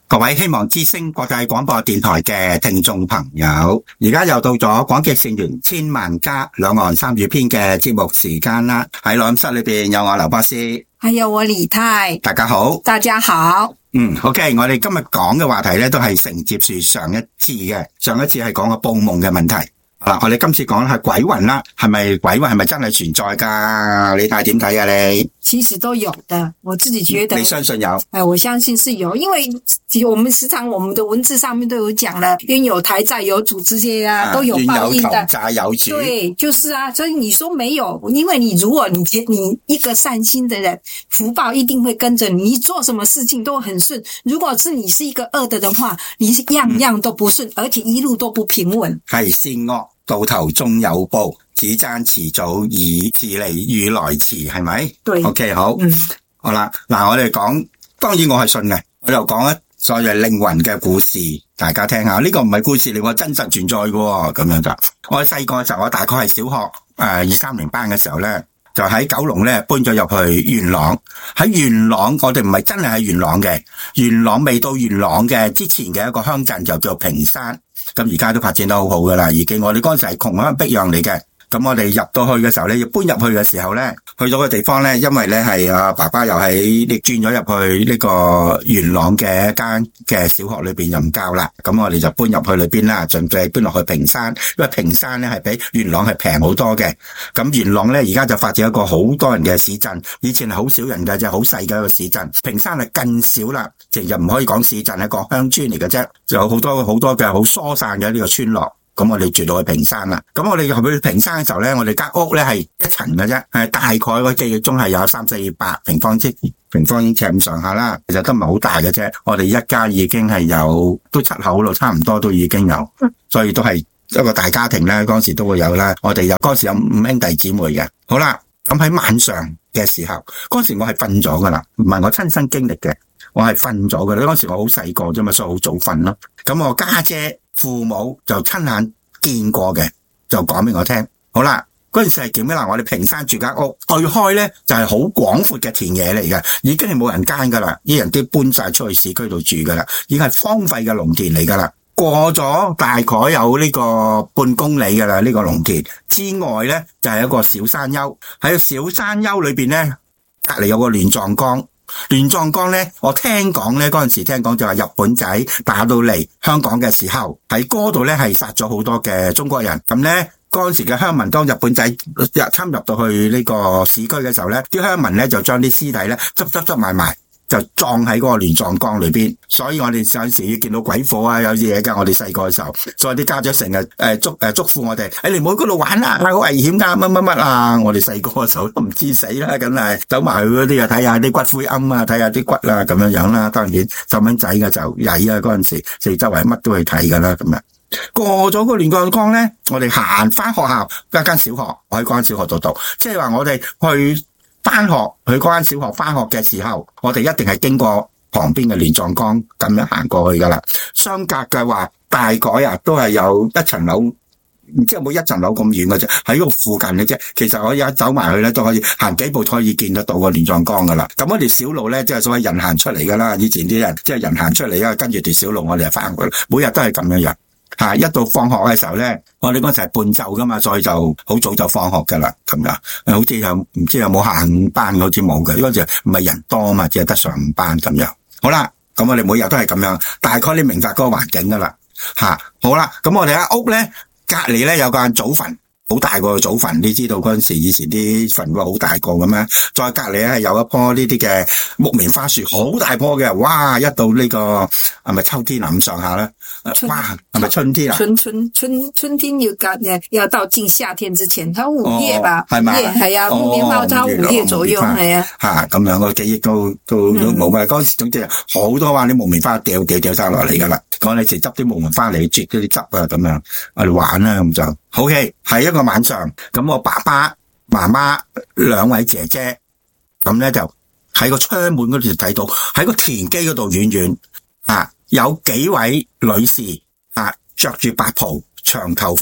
各位希望之聲國際廣播電台嘅聽眾朋友，而家又到咗廣極善緣千萬家兩岸三語篇嘅節目時間啦。喺錄音室裏邊有我劉博士， 還有我李太。 大家好， 大家好。 OK， 我哋今日講嘅話題咧都係承接住上一次嘅，上一次係講個報夢嘅問題。嗱，我哋今次講係鬼魂啦，係咪鬼魂係咪真係存在噶？你睇點睇啊？你其實都有的，我自己覺得。 你相信有？ 我相信是有，因為我們時常我們的文字上面都有講了，冤有台債有主這些啊，都有報應的。 冤有頭債有主。 對，就是啊，所以你說沒有，因為你如果你一個善心的人，福報一定會跟着你，你做什麼事情都很順。如果是你是一個惡的話，你樣樣都不順，而且一路都不平穩。 係善惡到頭終有報，只爭遲早已遲嚟與來遲，係咪？ 對。 OK， 好。好啦，嗱，我哋講，當然我係信嘅，我就講一所謂靈魂嘅故事，大家聽下。呢個唔係故事嚟，我真實存在嘅，咁樣就。我細個嘅時候，我大概係小學2、3年班嘅時候咧，就喺九龍咧搬咗入去元朗。喺元朗，我哋唔係真係喺元朗嘅，元朗未到元朗嘅之前嘅一個鄉鎮就叫屏山。咁而家都發展得好好噶啦，已經我哋嗰陣時係窮鄉僻壤嚟嘅。咁我哋入到去嘅時候咧，要搬入去嘅時候咧，去到個地方咧，因為咧係爸爸又喺轉咗入去呢個元朗嘅一間嘅小學裏邊任教啦。咁我哋就搬入去裏邊啦，準備搬落去屏山，因為屏山咧係比元朗係平好多嘅。咁元朗咧而家就發展一個好多人嘅市鎮，以前係好少人嘅，就好細嘅一個市鎮。屏山係更少啦，其實唔可以講市鎮，係個鄉村嚟嘅啫，就有好多嘅好疏散嘅呢個村落。咁我哋住到去屏山啦。咁我哋去屏山嘅時候咧，我哋間屋咧係一層嘅啫，係大概我記憶中係有300-400平方尺咁上下啦。其實都唔係好大嘅啫。我哋一家已經係有都7口咯，差唔多都已經有，所以都係一個大家庭咧。嗰時都會有啦。我哋嗰時有5兄弟姊妹嘅。好啦，咁喺晚上嘅時候，嗰時我係瞓咗噶啦，唔係我親身經歷嘅，我係瞓咗噶啦。嗰時我好細個啫嘛，所以好早瞓咯。咁我家姐父母就親眼見過嘅，就講俾我聽。好啦，嗰陣時係點咧？嗱，我哋屏山住間屋對開咧就係好廣闊嘅田野嚟嘅，已經係冇人耕噶啦，啲人都搬晒出去市區度住噶啦，已經係荒廢嘅農田嚟噶啦。過咗大概有呢個半公里噶啦，呢個農田之外咧就係一個小山丘，喺個小山丘裏邊咧隔籬有個亂葬崗。亂葬崗咧，我聽講咧，嗰陣時聽講就話日本仔打到嚟香港嘅時候，喺嗰度咧係殺咗好多嘅中國人。咁咧嗰陣時嘅鄉民，當日本仔侵入到去呢個市區嘅時候咧，啲鄉民咧就將啲屍體咧執埋，就葬喺嗰個亂葬崗裏邊。所以我哋有陣時要見到鬼火啊，有啲嘢噶。我哋細個嘅時候，所以啲家長成日囑咐我哋，你唔好嗰度玩啦，好危險噶，乜啊！我哋細個嘅時候都唔知死啦，梗係走埋去嗰啲啊，睇下啲骨灰龕啊，睇下啲骨啊，咁樣樣啦。當然細蚊仔嘅就曳啊，嗰陣時四周圍乜都去睇噶啦，咁樣。過咗個亂葬崗咧，我哋行翻學校，一間小學，我喺嗰間小學度讀，即係話我哋去翻學去嗰間小學翻學嘅時候，我哋一定係經過旁邊嘅亂葬崗咁樣行過去噶啦。相隔嘅話，大概都係有一層樓，唔知有冇一層樓咁遠嘅啫，喺個附近嘅啫。其實我而家走埋去咧，都可以行幾步可以見得到個亂葬崗噶啦。咁嗰條小路咧，即係所謂人行出嚟噶啦。以前啲人即係人行出嚟啊，跟住條小路我哋就翻去，每日都係咁樣樣。一到放學嘅時候咧，我哋嗰時係半晝噶嘛，所以就好早就放學噶啦，咁樣。好似有唔知有冇下午班，好似冇嘅。嗰時唔係人多嘛，只係得上午班咁樣。好啦，咁我哋每日都係咁樣，大概你明白嗰個環境噶啦。好啦，咁我哋間屋咧隔籬咧有間祖墳，好大個祖墳，你知道嗰陣時以前啲墳位好大個咁樣。再隔籬咧係有一棵呢啲嘅木棉花樹，好大棵嘅。哇！一到呢個係咪秋天咁上下咧？哇，係咪春天啊？ 春天要到近夏天之前，它5月吧， 係嘛？ 係啊，木棉花它5月左右，係啊。 咁樣個記憶都冇乜。嗰時總之好多話啲木棉花掉晒落嚟噶啦。講你時執啲木棉花嚟啜嗰啲汁啊，咁樣我哋玩啦，咁就好嘅。係一個晚上，咁我爸爸媽媽2位姐姐，咁咧就喺個窗門嗰度睇到，喺個田基嗰度遠遠有幾位女士着住白袍長頭髮，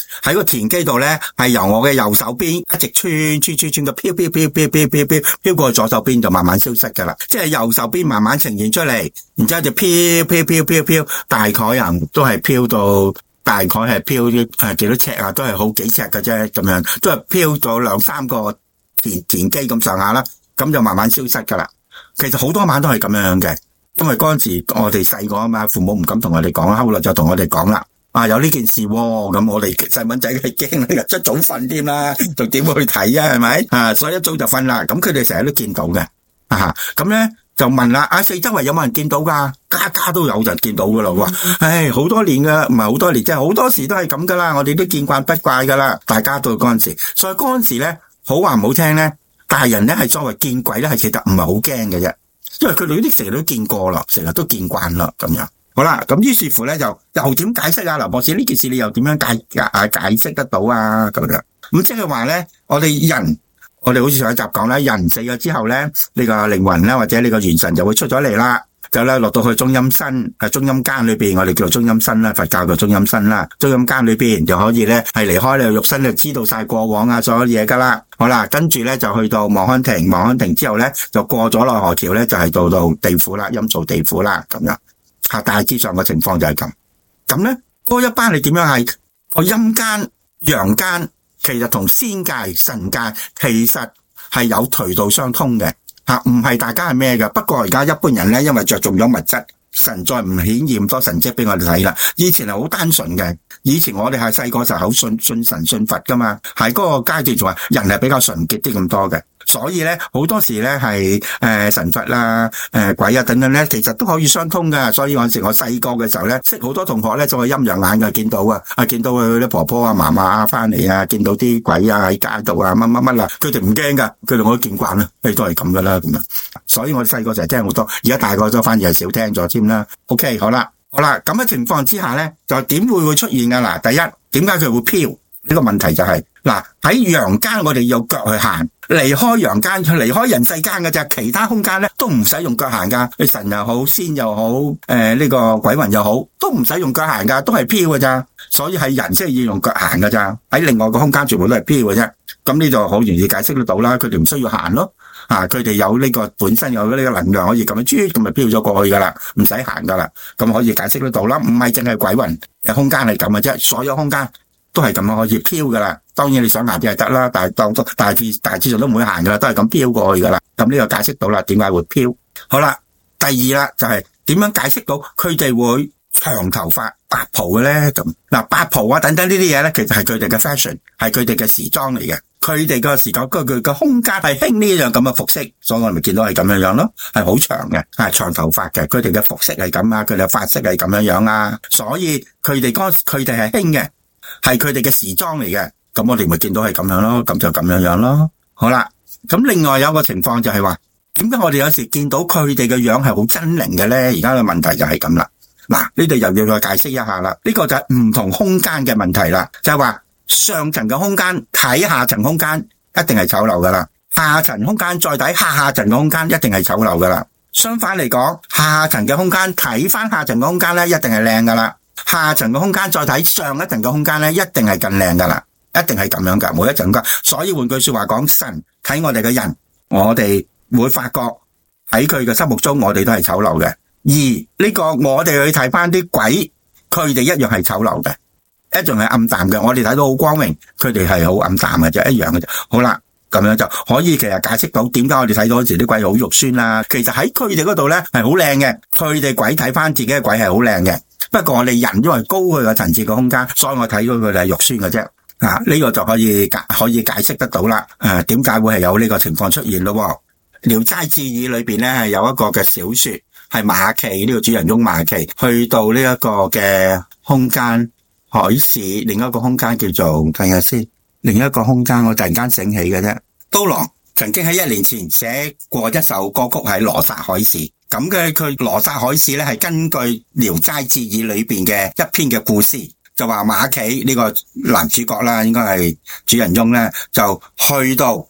喺個田基度咧，係由我嘅右手邊一直穿嘅飄過去左手邊就慢慢消失噶啦。即係右手邊慢慢呈現出嚟，然之後就飄，大概人都係飄到大概係飄幾多尺啊？都係好幾尺嘅啫，咁樣都係飄咗2-3個田基咁上下啦，咁就慢慢消失噶啦。其實好多晚都係咁樣嘅，因為嗰陣時我哋細個啊嘛，父母唔敢同我哋講，後來就同我哋講啦。有呢件事喎，咁我哋細蚊仔係驚咧，一早瞓添啦，就點會去睇啊？係咪？所以一早就瞓啦。咁佢哋成日都見到嘅，咁咧就問啦，四周圍有冇人見到噶？家都有人見到噶啦喎。好多年噶，唔係好多年，即係好多時都係咁噶啦。我哋都見慣不怪噶啦，大家到嗰陣時，所以嗰陣時咧，好話唔好聽咧，大人咧係作為見鬼咧，係其實唔係好驚嘅啫，因為佢哋啲成日都見過啦，成日都見慣啦，咁樣。好啦，咁於是乎咧就又點解釋啊？劉博士，呢件事你又點樣解釋得到啊？咁樣咁即係話咧，我哋好似上一集講啦，人死咗之後咧，呢個靈魂啦或者呢個元神就會出咗嚟啦，就咧落到去中陰身中陰間裏邊，我哋叫做中陰身啦，佛教嘅中陰身啦，中陰間裏邊就可以咧係離開你嘅肉身，就知道晒過往啊所有嘢噶啦。好啦，跟住咧就去到望安亭，望安亭之後咧就過咗奈何橋咧，就係到地府啦，陰曹地府啦，咁樣。大致上嘅情況就係咁。咁咧，嗰一班你點樣係個陰間、陽間，其實同仙界、神界其實係有渠道相通嘅，唔係大家係咩嘅。不過而家一般人咧，因為着重咗物質，神再唔顯現多神蹟俾我哋睇啦。以前係好單純嘅，以前我哋係細個就好信神信佛噶嘛，喺嗰個階段仲話人係比較純潔啲咁多嘅。所以咧，好多時咧係神佛啦、鬼啊等等咧，其實都可以相通噶。所以我細個嘅時候咧，識好多同學咧，就係陰陽眼嘅，見到見到佢啲婆婆啊、嫲嫲啊翻嚟啊，見到啲鬼啊喺街度啊，乜啦，佢哋唔驚噶，佢哋我都見慣啦，都係咁噶啦咁啊。所以我哋細個就係聽好多，而家大個咗反而係少聽咗添啦。OK， 好啦，咁嘅情況之下咧，就點會出現噶？嗱，第一，點解佢會飄？呢個問題就係喺陽間我哋用腳去行，離開陽間，離開人世間嘅啫，其他空間咧都唔使用腳行噶。你神又好，仙又好，呢個鬼魂又好，都唔使用腳行噶，都係飄嘅咋。所以係人先係要用腳行噶咋。喺另外個空間全部都係飄嘅啫。咁呢就好容易解釋得到啦。佢哋唔需要行咯，佢哋有呢個本身有呢個能量可以咁樣咁咪飄咗過去噶啦，唔使行噶啦。咁可以解釋得到啦。唔係淨係鬼魂嘅空間係咁嘅啫，所有空間都係咁樣可以飄噶啦。當然你想行啲係得啦，但係大致上都唔會行噶啦，都係咁飄過去噶啦。咁呢個解釋到啦，點解會飄？好啦，第二啦就係點樣解釋到佢哋會長頭髮白袍嘅咧？咁白袍啊等等呢啲嘢咧，其實係佢哋嘅 fashion， 係佢哋嘅時裝嚟嘅。佢哋個時裝佢個空間係興呢樣咁嘅服飾，所以我哋咪見到係咁樣樣咯，係好長嘅，係長頭髮嘅。佢哋嘅服飾係咁啊，佢哋嘅髮色係咁樣樣啊，所以佢哋係興嘅，係佢哋嘅時裝嚟嘅。咁我哋咪見到係咁樣咯，咁就咁樣樣咯。好啦，咁另外有一個情況就係話，點解我哋有時見到佢哋嘅樣係好猙獰嘅咧？而家嘅問題就係咁啦。呢度又要再解釋一下啦。呢個就係唔同空間嘅問題啦。就係話上層嘅空間睇下層空間一定係醜陋噶啦，下層空間再睇下層嘅空間一定係醜陋噶啦。相反嚟講，下層嘅空間睇翻下層嘅空間咧，一定係靚噶啦。下層嘅空間再睇上一層嘅空間咧，一定係更靚噶啦。一定係咁樣噶，每一層噶。所以換句說話講，神睇我哋嘅人，我哋會發覺喺佢嘅心目中，我哋都係醜陋嘅。而呢個我哋去睇翻啲鬼，佢哋一樣係醜陋嘅，一樣係暗淡嘅。我哋睇到好光榮，佢哋係好暗淡嘅啫，一樣嘅啫。好啦，咁樣就可以其實解釋到點解我哋睇到嗰時啲鬼好肉酸啦。其實喺佢哋嗰度咧係好靚嘅，佢哋鬼睇翻自己嘅鬼係好靚嘅。不過我哋人因為高佢個層次嘅空間，所以我睇到佢哋係肉酸嘅啫。呢個就可以解釋得到啦。點解會係有呢個情況出現咯？《聊齋志異》裏邊咧係有一個嘅小說，係馬驥呢個主人翁馬驥去到呢一個嘅空間海市，另一個空間叫做睇下先，另一個空間我突然間醒起嘅啫。刀郎曾經喺1年前寫過一首歌曲係《羅剎海市》，咁嘅佢《羅剎海市》咧係根據《聊齋志異》裏邊嘅一篇嘅故事。就話馬驥呢個男主角啦，應該係主人翁咧，就去到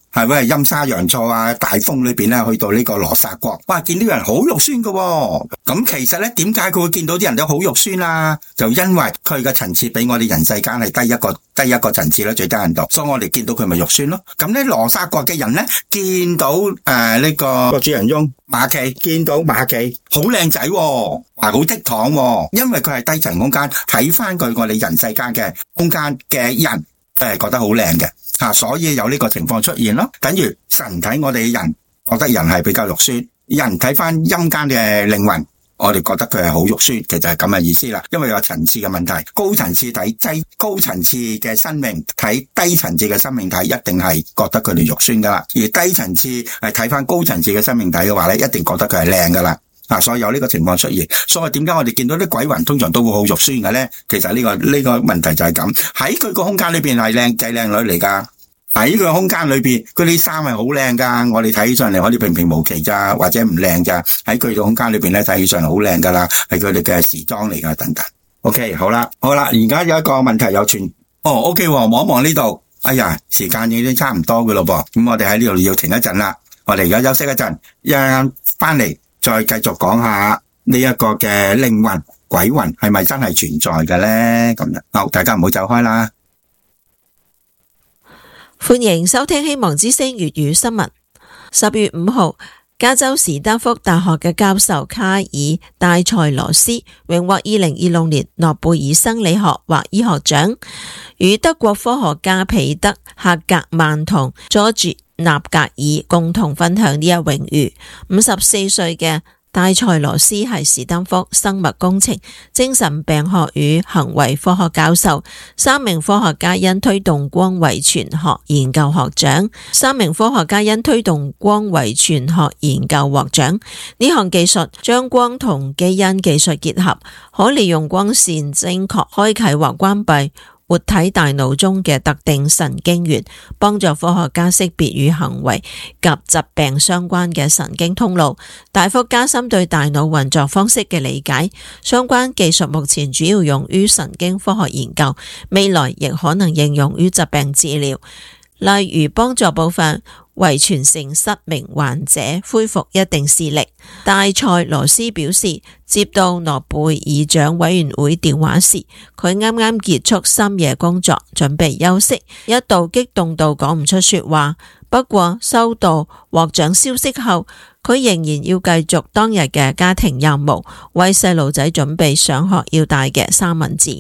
係咪陰差陽錯啊？大風裏邊咧去到呢個羅剎國，哇！見到人好肉酸噶，咁其實咧點解佢會見到啲人都好肉酸啊？就因為佢嘅層次比我哋人世間係低一個層次啦，最低限度，所以我哋見到佢咪肉酸咯。咁咧羅剎國嘅人咧見到呢個主人翁馬驥，見到馬驥好靚仔，話好倜儻，因為佢係低層空間，睇翻佢我哋人世間嘅空間嘅人，係覺得好靚嘅。所以有呢個情況出現咯，等於神睇我哋嘅人，覺得人係比較肉酸；人睇翻陰間嘅靈魂，我哋覺得佢係好肉酸，其實係咁嘅意思啦。因為有層次嘅問題，高層次睇高層次嘅生命，睇低層次嘅生命體，一定係覺得佢哋肉酸噶啦；而低層次係睇翻高層次嘅生命體嘅話咧，一定覺得佢係靚噶啦。所以有呢個情況出現，所以點解我哋見到啲鬼魂通常都會好肉酸嘅咧？其實呢個問題就係咁，喺佢個空間裏邊係靚仔靚女嚟噶，喺佢個空間裏邊嗰啲衫係好靚噶，我哋睇起上嚟可以平平無奇咋，或者唔靚咋，喺佢個空間裏邊咧睇起上嚟好靚噶啦，係佢哋嘅時裝嚟噶等等。OK， 好啦，而家有一個問題有傳，OK， 望一望呢度，哎呀，時間已經差唔多噶咯噃，咁我哋喺呢度要停一陣啦，我哋而家休息一陣，一陣翻嚟。再繼續講下呢一個嘅靈魂鬼魂係咪真係存在嘅咧？咁樣，好，大家唔好走開啦。 歡迎收聽希望之聲粵語新聞。10月5號，加州史丹福大學嘅教授卡爾戴塞羅斯榮獲2026年諾貝爾生理學或醫學獎，與德國科學家彼得赫格曼同佐治納格爾共同分享呢一榮譽。54歲嘅戴塞羅斯係史丹福生物工程、精神病學與行為科學教授。3名科學家因推動光遺傳學研究獲獎。3名科學家因推動光遺傳學研究獲獎。呢項技術將光同基因技術結合，可利用光線精確開啟或關閉活體大腦中嘅特定神經元，幫助科學家識別與行為及疾病相關嘅神經通路，大幅加深對大腦運作方式嘅理解。相關技術目前主要用於神經科學研究，未來亦可能應用於疾病治療，例如幫助部分遺傳性失明患者恢復一定視力。戴塞羅斯表示，接到諾貝爾獎委員會電話時，佢啱啱結束深夜工作，準備休息，一度激動到講唔出說話。不過收到獲獎消息後，佢仍然要繼續當日嘅家庭任務，為細路仔準備上學要帶嘅三文治。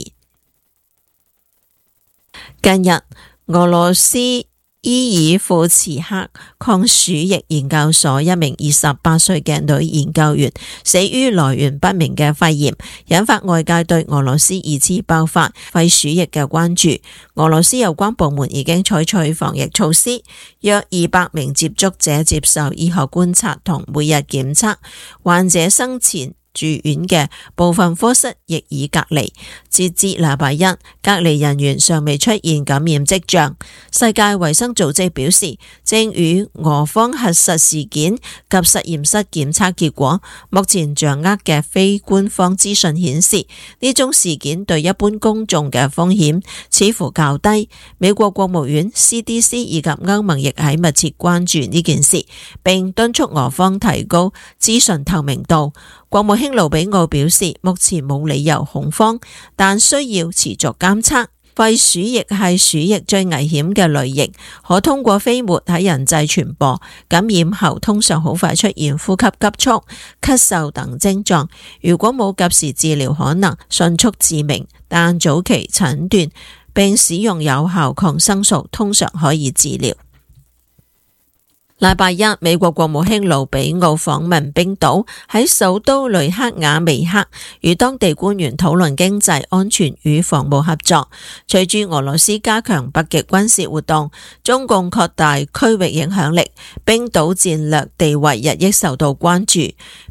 近日，俄羅斯伊爾庫茨克抗鼠疫研究所一名28歲嘅女研究員死於來源不明嘅肺炎，引發外界對俄羅斯二次爆發肺鼠疫嘅關注。俄羅斯有關部門已經採取防疫措施，約200名接觸者接受醫學觀察同每日檢測，患者生前住院嘅部分科室亦已隔離。截至禮拜一，隔離人員尚未出現感染跡象。世界衛生組織表示，正與俄方核實事件及實驗室檢測結果。目前掌握嘅非官方資訊顯示，呢宗事件對一般公眾嘅風險似乎較低。美國國務院 CDC 以及歐盟亦喺密切關注呢件事，並敦促俄方提高資訊透明度。國務卿盧比奧表示，目前冇理由恐慌，但需要持續監測。肺鼠疫係鼠疫最危險嘅類型，可通過飛沫喺人際傳播。感染後通常好快出現呼吸急促、咳嗽等症狀。如果冇及時治療，可能迅速致命，但早期診斷並使用有效抗生素通常可以治療。禮拜一，美國國務卿盧比奧訪問冰島，喺首都雷克雅未克與當地官員討論經濟、安全與防務合作。隨住俄羅斯加強北極軍事活動，中共擴大區域影響力，冰島戰略地位日益受到關注。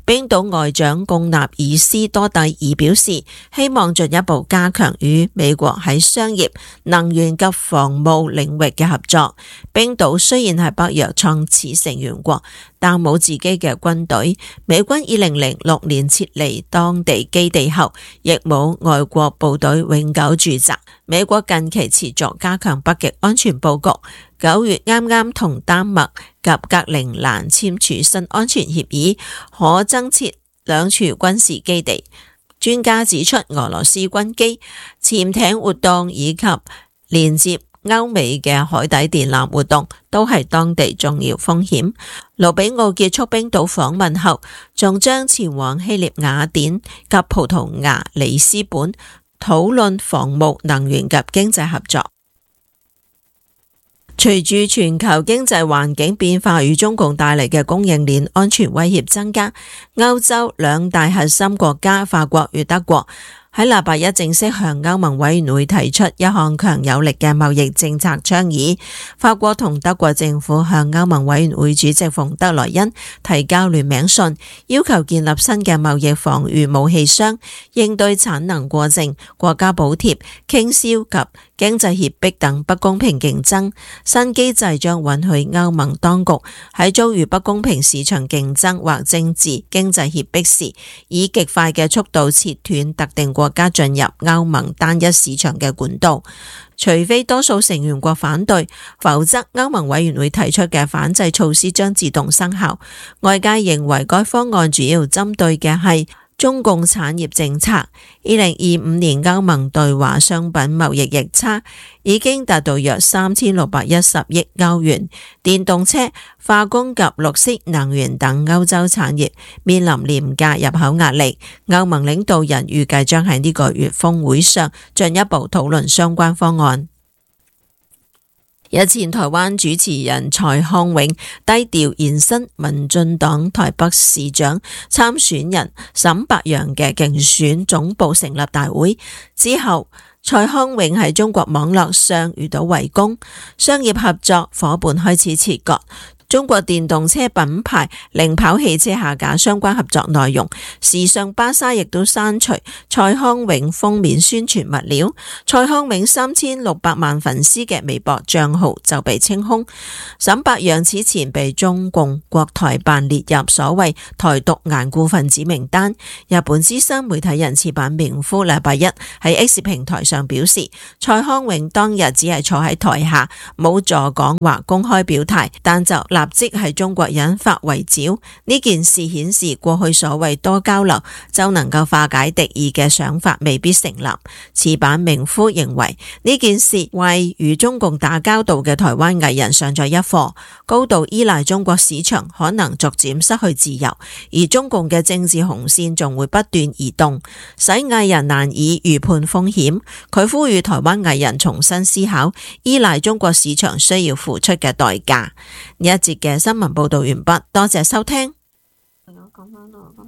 冰島外長貢納爾斯多蒂爾表示，希望進一步加強與美國喺商業、能源及防務領域嘅合作。冰島雖然係北約創始成員國，但冇自己嘅軍隊。美軍2006年撤離當地基地後，亦冇外國部隊永久駐紮。美國近期持續加強北極安全佈局。9月啱啱同丹麥及格陵蘭簽署新安全協議，可增設2處軍事基地。專家指出，俄羅斯軍機、潛艇活動以及連接歐美嘅海底電纜活動都係當地重要風險。盧比奧結束冰島訪問後，仲將前往希臘雅典及葡萄牙里斯本討論防務、能源及經濟合作。隨住全球經濟環境變化與中共帶嚟嘅供應鏈安全威脅增加，歐洲2大核心國家法國與德國喺禮拜一正式向歐盟委員會提出一項強有力嘅貿易政策倡議。法國同德國政府向歐盟委員會主席馮德萊恩提交聯名信，要求建立新嘅貿易防禦武器箱，應對產能過剩、國家補貼、傾銷及經濟脅迫等不公平競爭。新機制將允許歐盟當局喺遭遇不公平市場競爭或政治經濟脅迫時，以極快嘅速度切斷特定國家進入歐盟單一市場嘅管道，除非多數成員國反對，否則歐盟委員會提出嘅反制措施將自動生效。外界認為該方案主要針對嘅係中共產業政策。2025年歐盟對華商品貿易逆差已經達到約3610億歐元。電動車、化工及綠色能源等歐洲產業面臨廉價入口壓力。歐盟領導人預計將喺呢個月峰會上進一步討論相關方案。日前台灣主持人蔡康永低調現身民進黨台北市長參選人沈伯洋嘅競選總部成立大會之後，蔡康永喺中國網絡上遇到圍攻，商業合作夥伴開始切割。中國電動車品牌零跑汽車下架相關合作內容，時尚芭莎亦都刪除蔡康永封面宣傳物料。蔡康永3600萬粉絲嘅微博賬號就被清空。沈伯洋此前被中共國台辦列入所謂台獨頑固分子名單。日本資深媒體人矢板明夫禮拜一喺 X 平台上表示，蔡康永當日只係坐喺台下，冇助講或公開表態，但就立即係中國引發圍剿。呢件事顯示過去所謂多交流就能夠化解敵意嘅想法未必成立。矢板明夫認為呢件事為與中共打交道嘅台灣藝人上咗一課，高度依賴中國市場可能逐漸失去自由，而中共嘅政治紅線仲會不斷移動，使藝人難以預判風險。佢呼籲台灣藝人重新思考依賴中國市場需要付出嘅代價。呢一節嘅新聞報道完畢，多謝收聽。講返咯。